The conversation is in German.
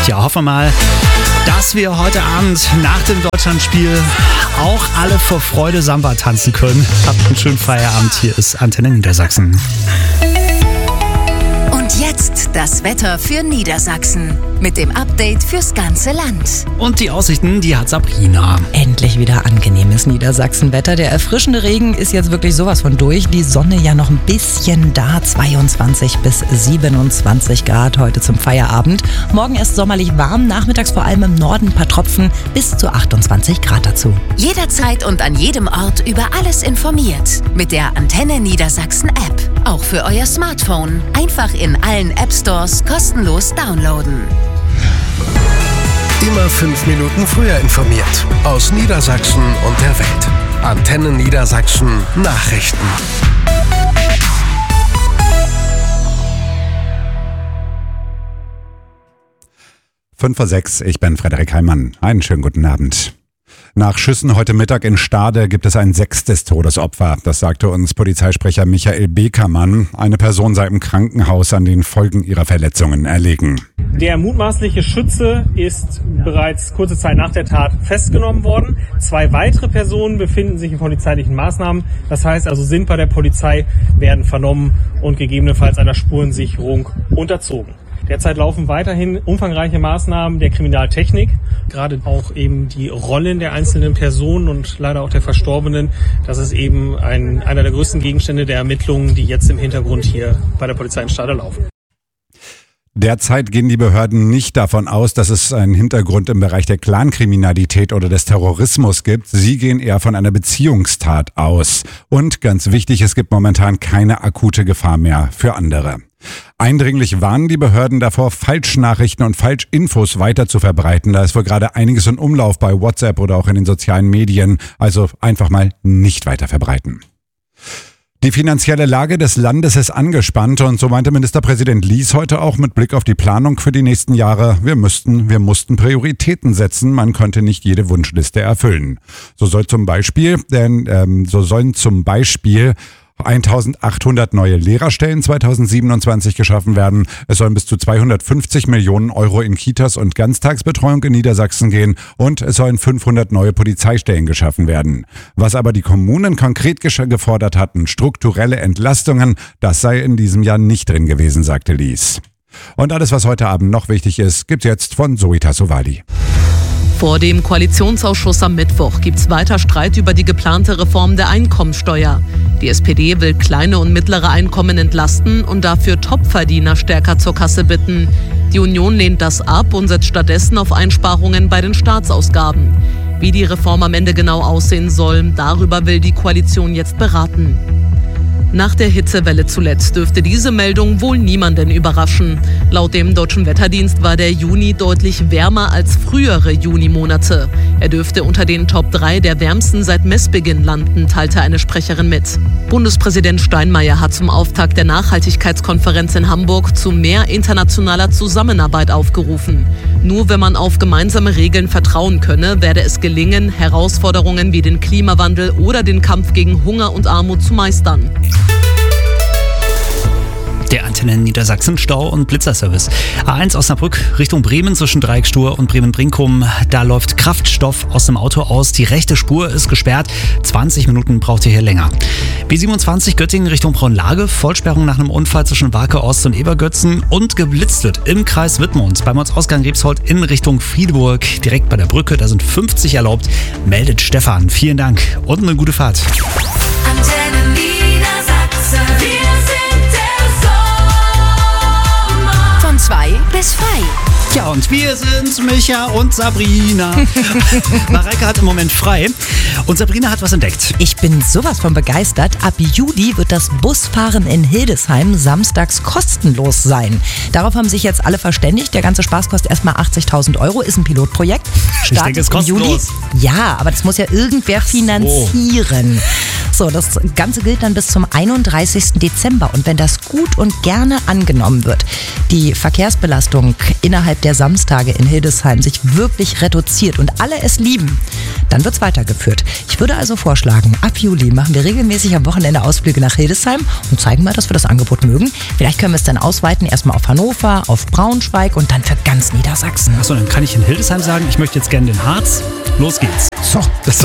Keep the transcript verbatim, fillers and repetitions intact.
Tja, hoffen wir mal, dass wir heute Abend nach dem Deutschlandspiel auch alle vor Freude Samba tanzen können. Habt einen schönen Feierabend. Hier ist Antenne Niedersachsen. Und jetzt das Wetter für Niedersachsen mit dem Update fürs ganze Land. Und die Aussichten, die hat Sabrina. Endlich wieder angenehmes Niedersachsenwetter. Der erfrischende Regen ist jetzt wirklich sowas von durch. Die Sonne ja noch ein bisschen da. zweiundzwanzig bis siebenundzwanzig Grad heute zum Feierabend. Morgen erst sommerlich warm, nachmittags vor allem im Norden ein paar Tropfen bis zu achtundzwanzig Grad dazu. Jederzeit und an jedem Ort über alles informiert. Mit der Antenne Niedersachsen App. Auch für euer Smartphone. Einfach in allen App Stores kostenlos downloaden. Immer fünf Minuten früher informiert. Aus Niedersachsen und der Welt. Antenne Niedersachsen Nachrichten. fünf Uhr sechs, ich bin Frederik Heimann. Einen schönen guten Abend. Nach Schüssen heute Mittag in Stade gibt es ein sechstes Todesopfer. Das sagte uns Polizeisprecher Michael Bekermann. Eine Person sei im Krankenhaus an den Folgen ihrer Verletzungen erlegen. Der mutmaßliche Schütze ist bereits kurze Zeit nach der Tat festgenommen worden. Zwei weitere Personen befinden sich in polizeilichen Maßnahmen. Das heißt also, sind bei der Polizei, werden vernommen und gegebenenfalls einer Spurensicherung unterzogen. Derzeit laufen weiterhin umfangreiche Maßnahmen der Kriminaltechnik, gerade auch eben die Rollen der einzelnen Personen und leider auch der Verstorbenen. Das ist eben ein, einer der größten Gegenstände der Ermittlungen, die jetzt im Hintergrund hier bei der Polizei in Stade laufen. Derzeit gehen die Behörden nicht davon aus, dass es einen Hintergrund im Bereich der Clankriminalität oder des Terrorismus gibt. Sie gehen eher von einer Beziehungstat aus. Und ganz wichtig, es gibt momentan keine akute Gefahr mehr für andere. Eindringlich warnen die Behörden davor, Falschnachrichten und Falschinfos weiter zu verbreiten. Da ist wohl gerade einiges in Umlauf bei WhatsApp oder auch in den sozialen Medien. Also einfach mal nicht weiter verbreiten. Die finanzielle Lage des Landes ist angespannt und so meinte Ministerpräsident Lies heute auch mit Blick auf die Planung für die nächsten Jahre, wir müssten, wir mussten Prioritäten setzen, man konnte nicht jede Wunschliste erfüllen. So soll zum Beispiel, denn ähm, so sollen zum Beispiel eintausendachthundert neue Lehrerstellen zweitausendsiebenundzwanzig geschaffen werden. Es sollen bis zu zweihundertfünfzig Millionen Euro in Kitas und Ganztagsbetreuung in Niedersachsen gehen und es sollen fünfhundert neue Polizeistellen geschaffen werden. Was aber die Kommunen konkret gefordert hatten, strukturelle Entlastungen, das sei in diesem Jahr nicht drin gewesen, sagte Lies. Und alles, was heute Abend noch wichtig ist, gibt's jetzt von Zoe Tassovali. Vor dem Koalitionsausschuss am Mittwoch gibt es weiter Streit über die geplante Reform der Einkommensteuer. Die S P D will kleine und mittlere Einkommen entlasten und dafür Topverdiener stärker zur Kasse bitten. Die Union lehnt das ab und setzt stattdessen auf Einsparungen bei den Staatsausgaben. Wie die Reform am Ende genau aussehen soll, darüber will die Koalition jetzt beraten. Nach der Hitzewelle zuletzt dürfte diese Meldung wohl niemanden überraschen. Laut dem Deutschen Wetterdienst war der Juni deutlich wärmer als frühere Junimonate. Er dürfte unter den Top drei der wärmsten seit Messbeginn landen, teilte eine Sprecherin mit. Bundespräsident Steinmeier hat zum Auftakt der Nachhaltigkeitskonferenz in Hamburg zu mehr internationaler Zusammenarbeit aufgerufen. Nur wenn man auf gemeinsame Regeln vertrauen könne, werde es gelingen, Herausforderungen wie den Klimawandel oder den Kampf gegen Hunger und Armut zu meistern. Der Antenne Niedersachsen Stau- und Blitzerservice. A eins Osnabrück Richtung Bremen zwischen Dreieckstur und Bremen-Brinkum. Da läuft Kraftstoff aus dem Auto aus. Die rechte Spur ist gesperrt. zwanzig Minuten braucht ihr hier länger. B siebenundzwanzig Göttingen Richtung Braunlage. Vollsperrung nach einem Unfall zwischen Warke Ost und Ebergötzen. Und geblitzt wird im Kreis Wittmund. Beim Ortsausgang Rebshold in Richtung Friedeburg. Direkt bei der Brücke. Da sind fünfzig erlaubt. Meldet Stefan. Vielen Dank und eine gute Fahrt. Antenne Niedersachsen. Wir sind der Sommer. Von zwei bis frei. Ja, und wir sind Micha und Sabrina. Mareike hat im Moment frei und Sabrina hat was entdeckt. Ich bin sowas von begeistert. Ab Juli wird das Busfahren in Hildesheim samstags kostenlos sein. Darauf haben sich jetzt alle verständigt. Der ganze Spaß kostet erstmal achtzigtausend Euro, ist ein Pilotprojekt. Startet ich denke, es ist kostenlos. Juli. Ja, aber das muss ja irgendwer finanzieren. So. so, das Ganze gilt dann bis zum einunddreißigsten Dezember. Und wenn das gut und gerne angenommen wird, die Verkehrsbelastung innerhalb der Samstage in Hildesheim sich wirklich reduziert und alle es lieben, dann wird's weitergeführt. Ich würde also vorschlagen, ab Juli machen wir regelmäßig am Wochenende Ausflüge nach Hildesheim und zeigen mal, dass wir das Angebot mögen. Vielleicht können wir es dann ausweiten, erstmal auf Hannover, auf Braunschweig und dann für ganz Niedersachsen. Achso, dann kann ich in Hildesheim sagen, ich möchte jetzt gerne den Harz. Los geht's. So, das